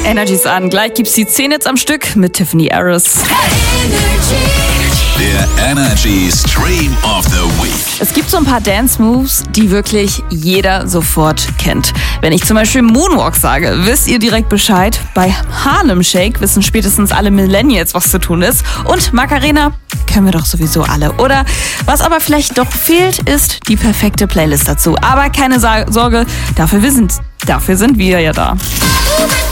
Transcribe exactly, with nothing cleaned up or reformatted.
Energy's an. Gleich gibt's die zehn jetzt am Stück mit Tiffany Harris. Der Energy Stream of the Week. Es gibt so ein paar Dance-Moves, die wirklich jeder sofort kennt. Wenn ich zum Beispiel Moonwalk sage, wisst ihr direkt Bescheid. Bei Harlem Shake wissen spätestens alle Millennials, was zu tun ist. Und Macarena kennen wir doch sowieso alle, oder? Was aber vielleicht doch fehlt, ist die perfekte Playlist dazu. Aber keine Sa- Sorge, dafür, wir sind, dafür sind wir ja da.